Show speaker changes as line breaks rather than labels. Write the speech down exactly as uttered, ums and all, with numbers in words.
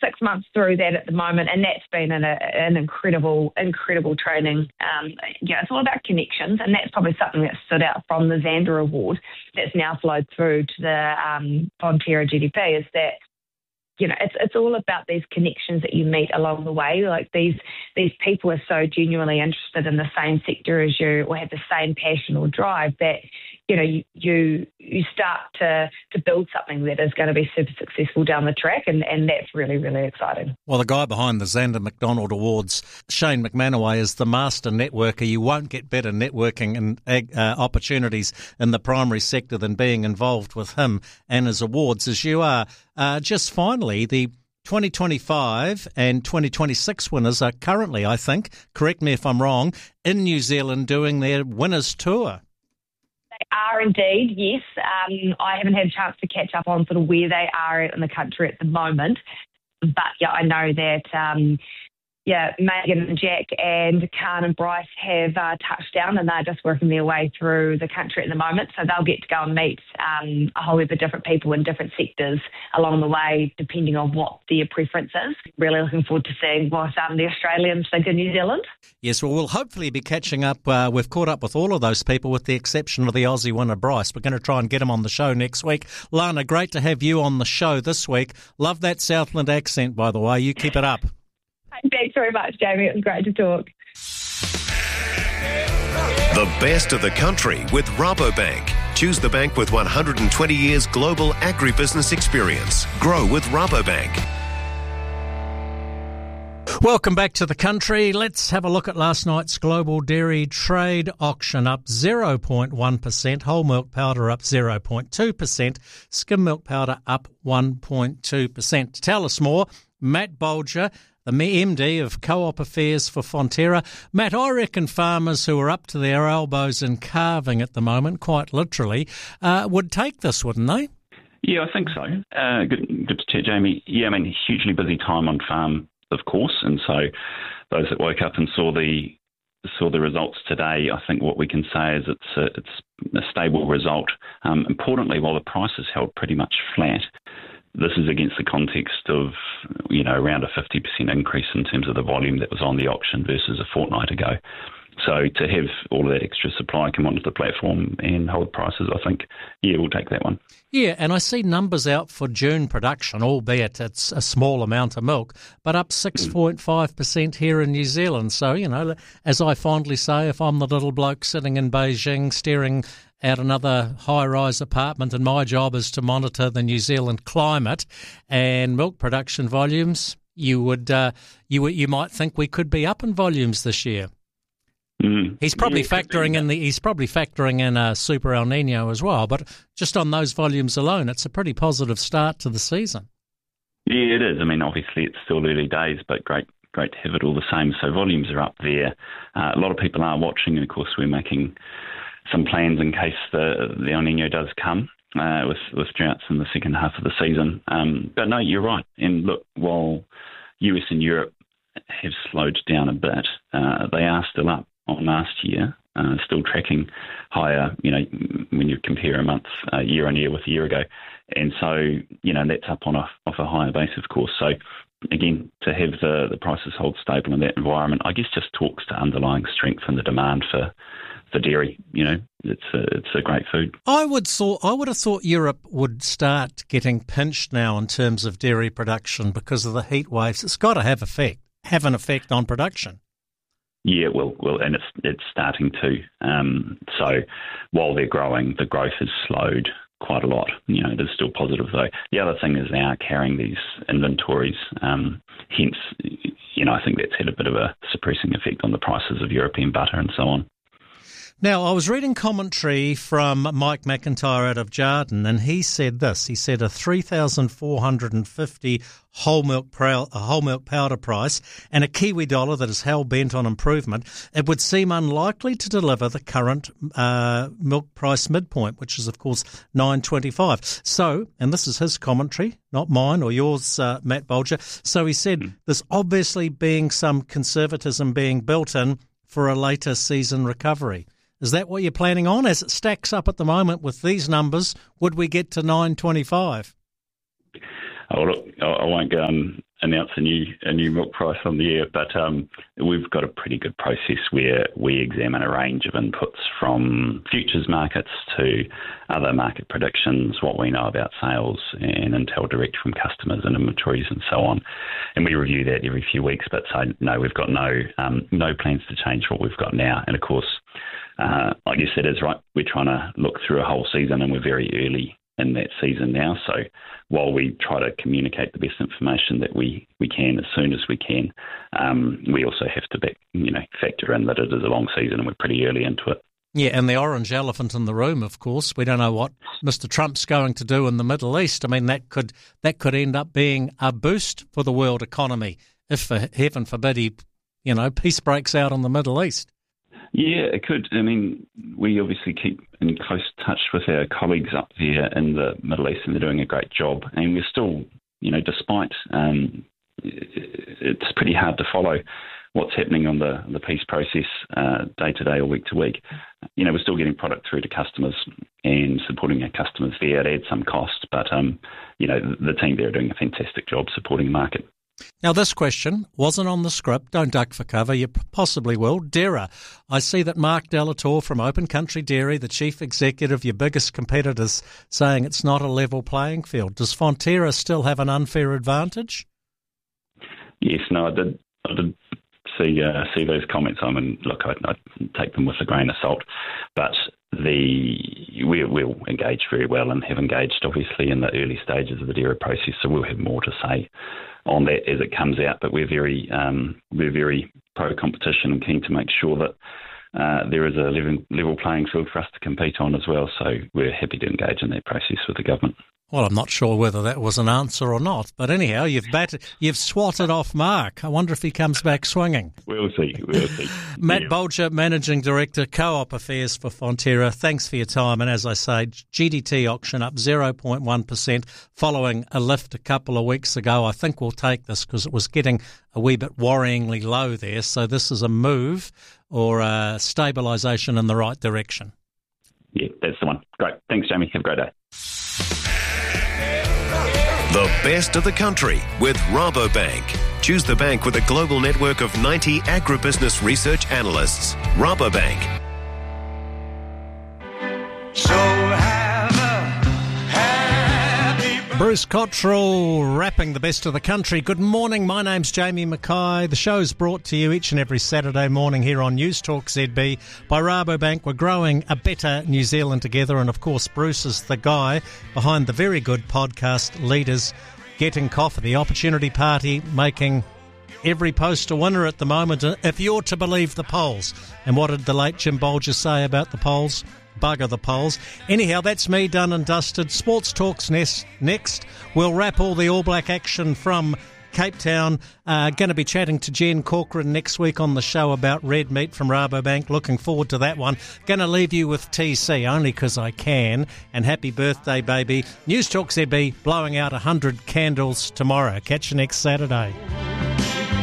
six months through that at the moment, and that's been an, a, an incredible, incredible training. Um, yeah, it's all about connections, and that's probably something that stood out from the Xander Award that's now flowed through to the um, Fonterra G D P, is that, you know, it's it's all about these connections that you meet along the way. Like these these people are so genuinely interested in the same sector as you, or have the same passion or drive, that, you know, you you, you start to, to build something that is going to be super successful down the track, and, and that's really, really exciting.
Well, the guy behind the Xander McDonald Awards, Shane McManaway, is the master networker. You won't get better networking and uh, opportunities in the primary sector than being involved with him and his awards as you are. Uh, just finally, the twenty twenty-five and twenty twenty-six winners are currently, I think, correct me if I'm wrong, in New Zealand doing their winners tour.
They are indeed, yes. Um, I haven't had a chance to catch up on sort of where they are in the country at the moment. But, yeah, I know that, um, yeah, Megan and Jack and Khan and Bryce have uh, touched down, and they're just working their way through the country at the moment. So they'll get to go and meet um, a whole heap of different people in different sectors along the way, depending on what their preference is. Really looking forward to seeing what um, the Australians think of New Zealand.
Yes, well, we'll hopefully be catching up. Uh, we've caught up with all of those people with the exception of the Aussie winner, Bryce. We're going to try and get him on the show next week. Lana, great to have you on the show this week. Love that Southland accent, by the way. You keep it up.
Thanks very much, Jamie. It was great to talk.
The best of the country with Rabobank. Choose the bank with one hundred twenty years global agribusiness experience. Grow with Rabobank.
Welcome back to the country. Let's have a look at last night's global dairy trade auction, up zero point one percent, whole milk powder up zero point two percent, skim milk powder up one point two percent. To tell us more, Matt Bolger, the M D of Co-op Affairs for Fonterra. Matt, I reckon farmers who are up to their elbows in calving at the moment, quite literally, uh, would take this, wouldn't they?
Yeah, I think so. Uh, good, good to chat, Jamie. Yeah, I mean, hugely busy time on farm, of course, and so those that woke up and saw the saw the results today, I think what we can say is it's a, it's a stable result. Um, importantly, while the price is held pretty much flat, this is against the context of, you know, around a fifty percent increase in terms of the volume that was on the auction versus a fortnight ago. So to have all of that extra supply come onto the platform and hold prices, I think, yeah, we'll take that one.
Yeah, and I see numbers out for June production, albeit it's a small amount of milk, but up six point five percent here in New Zealand. So, you know, as I fondly say, if I'm the little bloke sitting in Beijing staring out another high-rise apartment, and my job is to monitor the New Zealand climate and milk production volumes, you would uh, you you might think we could be up in volumes this year.
Mm.
He's probably
yeah,
factoring in the he's probably factoring in a Super El Nino as well, but just on those volumes alone, it's a pretty positive start to the season.
Yeah, it is. I mean, obviously it's still early days, but great. Great to have it all the same. So volumes are up there. Uh, a lot of people are watching, and of course we're making some plans in case the, the El Nino does come uh, with, with droughts in the second half of the season. Um, but no, you're right. And look, while U S and Europe have slowed down a bit, uh, they are still up on last year, uh, still tracking higher, you know, when you compare a month uh, year on year with a year ago. And so, you know, that's up on a, off a higher base, of course. So, again, to have the, the prices hold stable in that environment, I guess just talks to underlying strength and the demand for for dairy. You know, it's a, it's a great food.
I would thought I would have thought Europe would start getting pinched now in terms of dairy production because of the heat waves. It's got to have effect, have an effect on production.
Yeah, well, well, and it's it's starting to. Um, so while they're growing, the growth has slowed quite a lot. You know, it is still positive though. The other thing is they are carrying these inventories. Um, hence, you know, I think that's had a bit of a suppressing effect on the prices of European butter and so on.
Now, I was reading commentary from Mike McIntyre out of Jarden, and he said this. He said a three thousand four hundred fifty whole milk, pro- a whole milk powder price and a Kiwi dollar that is hell-bent on improvement, it would seem unlikely to deliver the current uh, milk price midpoint, which is, of course, nine twenty-five. So, and this is his commentary, not mine or yours, uh, Matt Bolger. So he said mm. there's obviously being some conservatism being built in for a later season recovery. Is that what you're planning on? As it stacks up at the moment with these numbers, would we get to nine twenty-five?
Oh, look, I won't go and announce a new a new milk price on the air, but um, we've got a pretty good process where we examine a range of inputs from futures markets to other market predictions, what we know about sales and intel direct from customers and inventories and so on. And we review that every few weeks, but so no, we've got no um, no plans to change what we've got now. And of course, uh, like you said, is right, we're trying to look through a whole season and we're very early in that season now. So while we try to communicate the best information that we, we can as soon as we can, um, we also have to back, you know, factor in that it is a long season and we're pretty early into it.
Yeah, and the orange elephant in the room, of course. We don't know what Mister Trump's going to do in the Middle East. I mean, that could that could end up being a boost for the world economy if, for heaven forbid, he, you know, peace breaks out in the Middle East.
Yeah, it could. I mean, we obviously keep in close touch with our colleagues up there in the Middle East, and they're doing a great job. And we're still, you know, despite um, it's pretty hard to follow what's happening on the the peace process uh, day to day or week to week. You know, we're still getting product through to customers and supporting our customers there. It adds some cost, but um, you know, the, the team there are doing a fantastic job supporting the market.
Now, this question wasn't on the script. Don't duck for cover. You possibly will. Dairy. I see that Mark Delatour from Open Country Dairy, the chief executive, your biggest competitors, saying it's not a level playing field. Does Fonterra still have an unfair advantage?
Yes, no, I did. I did see uh, see those comments. I mean, look, I, I take them with a grain of salt, but the we, we'll engage very well and have engaged, obviously, in the early stages of the dairy process. So we'll have more to say on that as it comes out, but we're very um, we're very pro-competition and keen to make sure that uh, there is a level, level playing field for us to compete on as well, so we're happy to engage in that process with the government.
Well, I'm not sure whether that was an answer or not, but anyhow, you've batted, you've swatted off Mark. I wonder if he comes back swinging.
We'll see, we'll see.
Matt
yeah.
Bolger, Managing Director, Co-op Affairs for Fonterra. Thanks for your time, and as I say, G D T auction up zero point one percent following a lift a couple of weeks ago. I think we'll take this because it was getting a wee bit worryingly low there, so this is a move or a stabilisation in the right direction.
Yeah, that's the one. Great. Thanks, Jamie. Have a great day.
The best of the country with Rabobank. Choose the bank with a global network of ninety agribusiness research analysts. Rabobank.
So have a happy
Bruce Cottrell wrapping the best of the country. Good morning. My name's Jamie Mackay. The show's brought to you each and every Saturday morning here on News Talk Z B by Rabobank. We're growing a better New Zealand together, and of course Bruce is the guy behind the very good podcast Leaders Getting Coffee, the Opportunity Party making every post a winner at the moment, if you're to believe the polls. And what did the late Jim Bolger say about the polls? Bugger the polls. Anyhow, that's me done and dusted. Sports Talks next. next. We'll wrap all the All Black action from Cape Town. Uh, going to be chatting to Jen Corcoran next week on the show about red meat from Rabobank. Looking forward to that one. Going to leave you with T C, only because I can. And happy birthday, baby. News Talk Z B blowing out one hundred candles tomorrow. Catch you next Saturday.